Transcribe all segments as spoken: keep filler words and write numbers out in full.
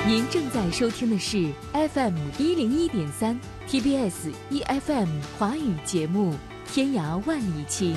您正在收听的是 F M 一零一点三 T B S E F M 华语节目《天涯万里情》。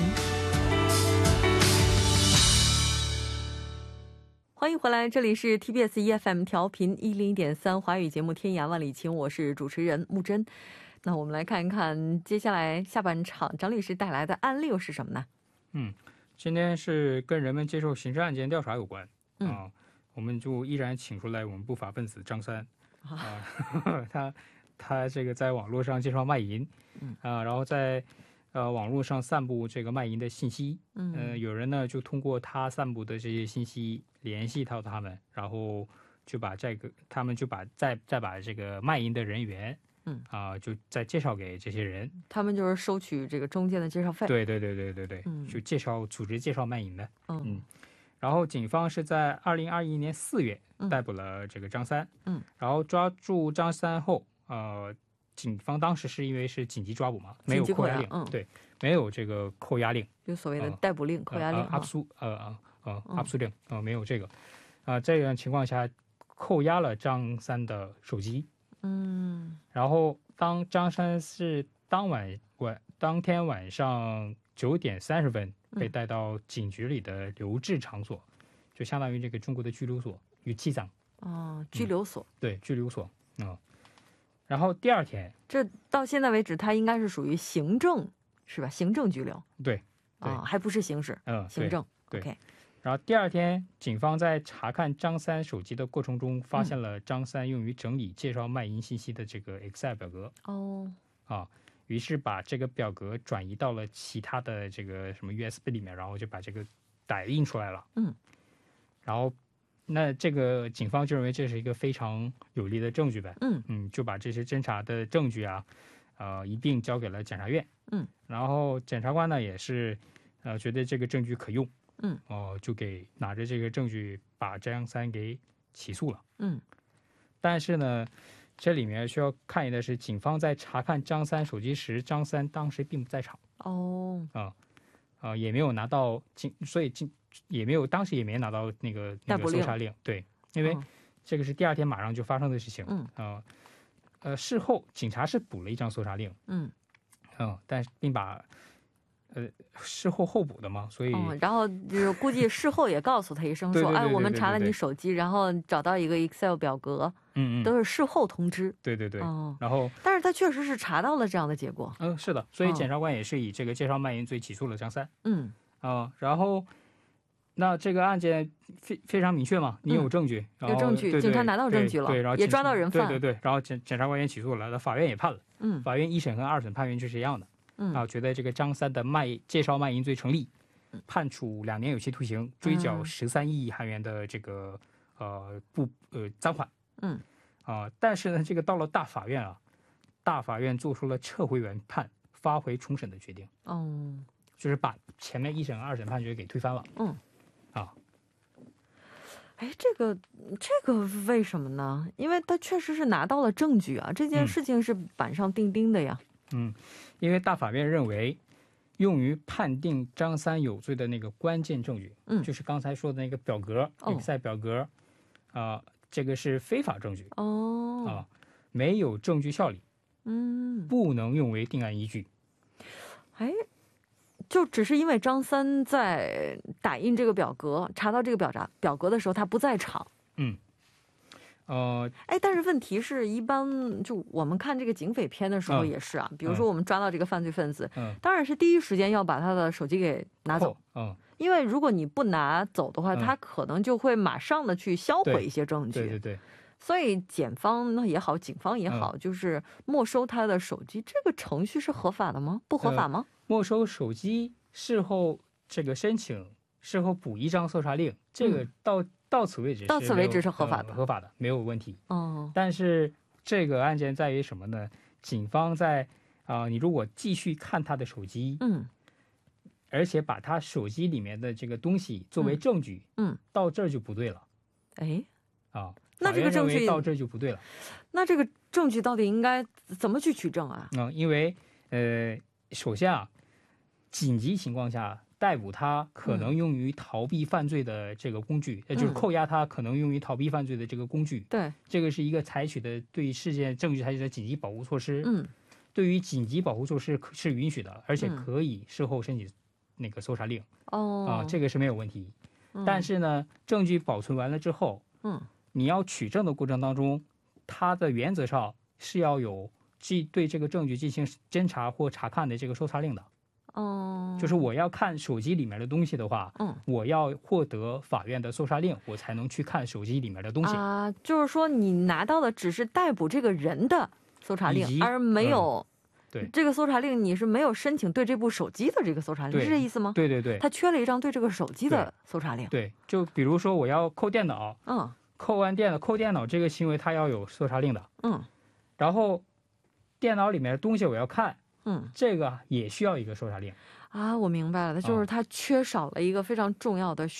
欢迎回来，这里是 T B S E F M 调频一零一点三华语节目《天涯万里情》，我是主持人木真。那我们来看一看接下来下半场张律师带来的案例又是什么呢？ 嗯，今天是跟人们接受刑事案件调查有关。嗯、呃，我们就依然请出来我们不法分子张三啊、呃，他他这个在网络上介绍卖淫，嗯啊、呃，然后在呃网络上散布这个卖淫的信息，嗯、呃，有人呢就通过他散布的这些信息联系到他们，然后就把这个他们就把再再把这个卖淫的人员。嗯啊、呃，就再介绍给这些人， 他们就是收取这个中介的介绍费。 对对对对对对，嗯、就介绍组织介绍卖淫的。嗯，嗯然后警方是在二零二一年四月逮捕了这个张三。嗯，然后抓住张三后，呃，警方当时是因为是紧急抓捕嘛，没有扣押令，嗯、对，没有这个扣押令， 就所谓的逮捕令、呃、扣押令、 呃、阿苏呃呃呃阿苏令呃没有这个，啊、呃，这样情况下扣押了张三的手机。嗯，然后当张三是当晚晚当天晚上九点三十分被带到警局里的留置场所，嗯、就相当于这个中国的拘留所与机长。 哦，拘留所、 嗯、对，拘留所。嗯，然后第二天， 这到现在为止，它应该是属于行政是吧？行政拘留。 对，对啊、哦，还不是刑事。嗯，行政。 对。 OK。 然后第二天，警方在查看张三手机的过程中，发现了张三用于整理介绍卖淫信息的这个 Excel 表格。哦，啊，于是把这个表格转移到了其他的这个什么 U S B 里面，然后就把这个打印出来了。嗯，然后那这个警方就认为这是一个非常有力的证据呗。嗯嗯，就把这些侦查的证据啊，呃，一并交给了检察院。嗯，然后检察官呢也是，呃，觉得这个证据可用。嗯哦、呃，就给拿着这个证据把张三给起诉了。嗯，但是呢，这里面需要看的是，警方在查看张三手机时，张三当时并不在场。哦，啊啊、呃呃，也没有拿到警，所以警也没有当时也没拿到那个那个搜查令。对，因为这个是第二天马上就发生的事情。嗯啊、呃，呃，事后警察是补了一张搜查令。嗯嗯、呃，但是并把。呃，事后候补的嘛，所以、 嗯，然后就是估计事后也告诉他一声说，哎，我们查了你手机，然后找到一个 Excel 表格，嗯嗯，都是事后通知。 对对对，哦，然后， 但是他确实是查到了这样的结果。 嗯，是的，所以检察官也是以这个介绍卖淫罪起诉了张三。嗯啊、呃，然后那这个案件非非常明确嘛，你有证据， 嗯、有证据，对对，警察拿到证据了， 对，然后也抓到人犯， 对对对，然后检检察官也起诉了，那法院也判了。嗯，法院一审和二审判决就是一样的。嗯啊，觉得这个张三的卖介绍卖淫罪成立，判处两年有期徒刑，追缴十三亿韩元的这个呃不呃赃款。嗯啊，但是呢，这个到了大法院啊，大法院做出了撤回原判、发回重审的决定。哦，就是把前面一审、二审判决给推翻了。嗯啊， 哎，这个这个为什么呢？因为他确实是拿到了证据啊，这件事情是板上钉钉的呀。 嗯，因为大法院认为，用于判定张三有罪的那个关键证据，嗯，就是刚才说的那个表格 ，Excel 表格，啊、呃，这个是非法证据。哦，啊、呃，没有证据效力，嗯，不能用为定案依据。 哎，就只是因为张三在打印这个表格，查到这个表札表格的时候，他不在场。嗯。呃，哎，但是问题是一般就我们看这个警匪片的时候也是啊，嗯、比如说我们抓到这个犯罪分子，嗯，当然是第一时间要把他的手机给拿走，嗯，因为如果你不拿走的话，嗯、他可能就会马上的去销毁一些证据， 对对 对, 对。 所以检方也好，警方也好，嗯、就是没收他的手机，这个程序是合法的吗？不合法吗？ 呃、没收手机，事后这个申请，事后补一张搜查令，这个到。嗯到此为止， 到此为止是合法的， 呃、合法的没有问题。哦，但是这个案件在于什么呢？警方在啊、呃，你如果继续看他的手机，嗯，而且把他手机里面的这个东西作为证据，嗯，嗯到这儿就不对了。 哎， 啊， 那这个证据到这就不对了。 那这个证据到底应该怎么去取证啊？ 嗯，因为呃，首先啊，紧急情况下。 逮捕他可能用于逃避犯罪的这个工具，呃、嗯，就是扣押他可能用于逃避犯罪的这个工具。 对， 这个是一个采取的对事件证据采取的紧急保护措施。 嗯， 对于紧急保护措施是允许的，而且可以事后申请那个搜查令。 哦， 啊，这个是没有问题。但是呢，证据保存完了之后， 嗯， 你要取证的过程当中，它的原则上是要有即对这个证据进行侦查或查看的这个搜查令的。 哦， 就是我要看手机里面的东西的话， 嗯， 我要获得法院的搜查令，我才能去看手机里面的东西啊。就是说，你拿到的只是逮捕这个人的搜查令，而没有、 嗯、对这个搜查令，你是没有申请对这部手机的这个搜查令，是这意思吗？ 对对对， 他缺了一张对这个手机的搜查令。 对，对就比如说我要扣电脑， 嗯， 扣完电脑，扣电脑这个行为，它要有搜查令的， 嗯， 然后电脑里面的东西我要看。 嗯， 这个也需要一个搜查令啊，我明白了，就是它缺少了一个非常重要的